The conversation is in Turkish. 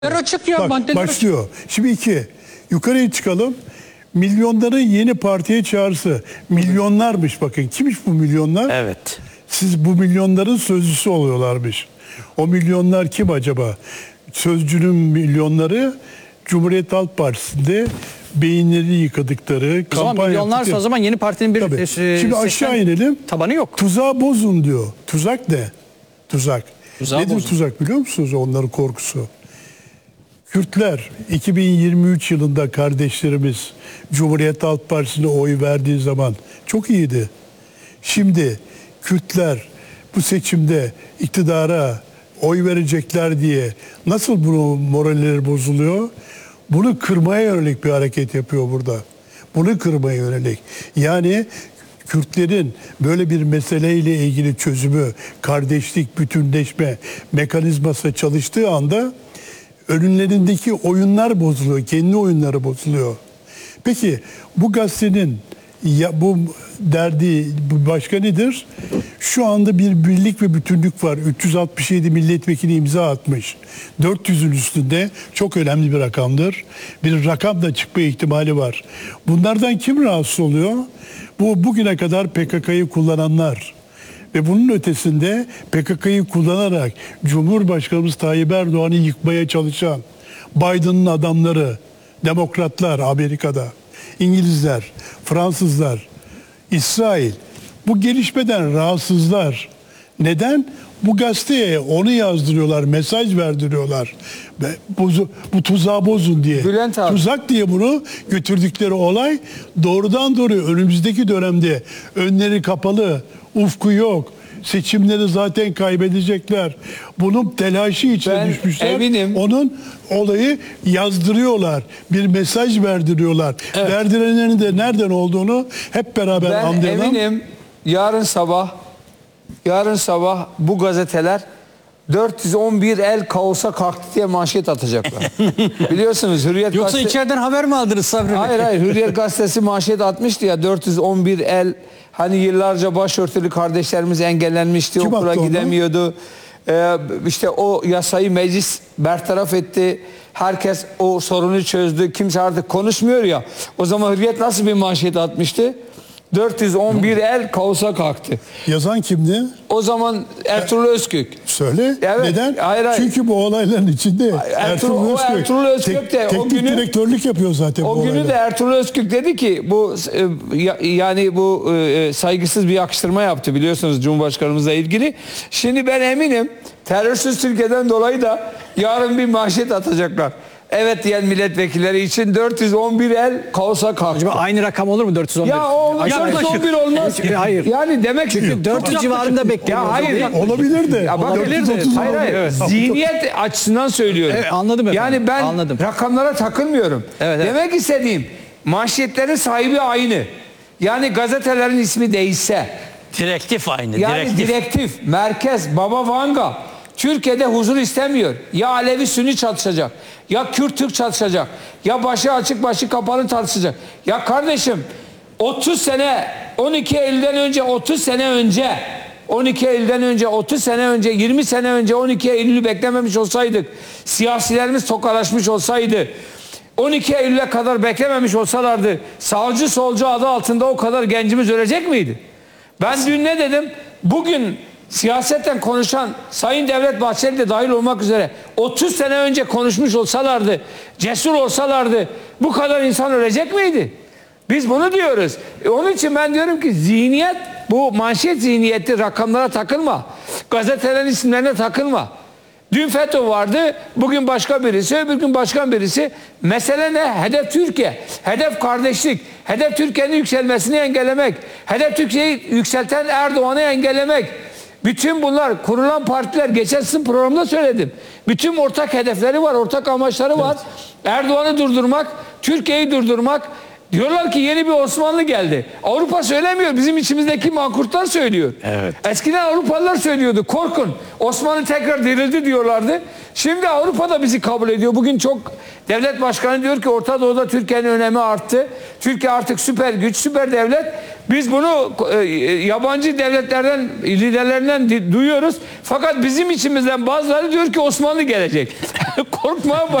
Açık ya, Bak, başlıyor. Şimdi yukarıya çıkalım. Milyonların yeni partiye çağrısı. Milyonlarmış bakın. Kimmiş bu milyonlar? Evet. Siz bu milyonların sözcüsü oluyorlarmış. O milyonlar kim acaba? Sözcünün milyonları Cumhuriyet Halk Partisi'nde beyinleri yıkadıkları O zaman milyonlarsa o zaman yeni partinin bir Şimdi aşağı inelim. Tabanı yok. Tuzağı bozun diyor. Tuzak ne? Tuzak. Tuzağı Nedir bozun. tuzak biliyor musunuz onların korkusu? Kürtler 2023 yılında kardeşlerimiz Cumhuriyet Halk Partisi'ne oy verdiği zaman çok iyiydi. Şimdi Kürtler bu seçimde iktidara oy verecekler diye nasıl bunu moralleri bozuluyor? Bunu kırmaya yönelik bir hareket yapıyor burada. Bunu kırmaya yönelik. Yani Kürtlerin böyle bir meseleyle ilgili çözümü, kardeşlik, bütünleşme mekanizması çalıştığı anda önlerindeki oyunlar bozuluyor, kendi oyunları bozuluyor. Peki bu gazetenin bu derdi başka nedir? Şu anda bir birlik ve bütünlük var. 367 milletvekili imza atmış. 400'ün üstünde çok önemli bir rakamdır. Bir rakam da çıkma ihtimali var. Bunlardan kim rahatsız oluyor? Bu bugüne kadar PKK'yı kullananlar. Ve bunun ötesinde PKK'yı kullanarak Cumhurbaşkanımız Tayyip Erdoğan'ı yıkmaya çalışan Biden'ın adamları, demokratlar Amerika'da, İngilizler, Fransızlar, İsrail bu gelişmeden rahatsızlar. Neden? Bu gazeteye onu yazdırıyorlar, mesaj verdiriyorlar. Bu tuzağı bozun diye. Tuzak diye bunu götürdükleri olay doğrudan doğruya önümüzdeki dönemde önleri kapalı, ufku yok. Seçimleri zaten kaybedecekler. Bunun telaşı içine düşmüşler. Eminim. Onun olayı yazdırıyorlar. Bir mesaj verdiriyorlar. Evet. Verdirenlerin de nereden olduğunu hep beraber anlayalım. Ben eminim yarın sabah bu gazeteler 411 el kaosa kalktı diye manşet atacaklar. Biliyorsunuz Hürriyet Yoksa içeriden haber mi aldınız Sabri Bey? Hayır Hürriyet gazetesi manşet atmıştı ya 411 el hani yıllarca başörtülü kardeşlerimiz engellenmişti, Kim okula attı onu? gidemiyordu. İşte o yasayı meclis bertaraf etti. Herkes o sorunu çözdü. Kimse artık konuşmuyor ya. O zaman Hürriyet nasıl bir manşet atmıştı? 411 el kaosa kalktı. Yazan kimdi? O zaman Ertuğrul Özkök. Söyle. Evet. Neden? Hayır. Çünkü bu olayların içinde Ertuğrul Özkök de o teknik günü direktörlük yapıyor zaten o bu günü olaylar. de Ertuğrul Özkök dedi ki bu yani bu saygısız bir yakıştırma yaptı biliyorsunuz Cumhurbaşkanımızla ilgili. Şimdi ben eminim terörsüz Türkiye'den dolayı da yarın bir manşet atacaklar. Evet diyen milletvekilleri için 411 el kaosa kalktı. Acaba aynı rakam olur mu 411? Ya o 411 olmaz. Hayır. Yani demek ki 400 civarında bekliyoruz. Ya hayır. Olabilir de. Ya bak, Olabilir de. hayır. Evet. Zihniyet açısından söylüyorum. Evet, anladım efendim. Yani ben anladım. rakamlara takılmıyorum. Evet. Demek istediğim manşetlerin sahibi aynı. Yani gazetelerin ismi değişse. Direktif aynı. Yani direktif, merkez, baba vanga. Türkiye'de huzur istemiyor. Ya Alevi Sünni çatışacak. Ya Kürt Türk çatışacak. Ya başı açık başı kapalı tartışacak. Ya kardeşim 30 sene 12 Eylül'den önce 30 sene önce 12 Eylül'den önce 30 sene önce 20 sene önce 12 Eylül'ü beklememiş olsaydık, siyasilerimiz tokalaşmış olsaydı, 12 Eylül'e kadar beklememiş olsalardı sağcı solcu adı altında o kadar gencimiz ölecek miydi? Ben dün ne dedim? Bugün siyasetten konuşan Sayın Devlet Bahçeli de dahil olmak üzere 30 sene önce konuşmuş olsalardı, cesur olsalardı bu kadar insan ölecek miydi? Biz bunu diyoruz. Onun için ben diyorum ki zihniyet, bu manşet zihniyeti, rakamlara takılma. Gazetelerin isimlerine takılma. Dün FETÖ vardı, bugün başka birisi, öbür gün başkan birisi. Mesele ne? Hedef Türkiye, hedef kardeşlik, hedef Türkiye'nin yükselmesini engellemek, hedef Türkiye'yi yükselten Erdoğan'ı engellemek. Bütün bunlar kurulan partiler, geçen sizin programda söyledim. Bütün ortak hedefleri var, ortak amaçları var. Evet. Erdoğan'ı durdurmak, Türkiye'yi durdurmak. Diyorlar ki yeni bir Osmanlı geldi. Avrupa söylemiyor, bizim içimizdeki mankurtlar söylüyor. Evet. Eskiden Avrupalılar söylüyordu, korkun. Osmanlı tekrar dirildi diyorlardı. Şimdi Avrupa da bizi kabul ediyor. Bugün çok devlet başkanı diyor ki Orta Doğu'da Türkiye'nin önemi arttı. Türkiye artık süper güç, süper devlet. Biz bunu yabancı devletlerden, liderlerinden duyuyoruz. Fakat bizim içimizden bazıları diyor ki Osmanlı gelecek. Korkmaya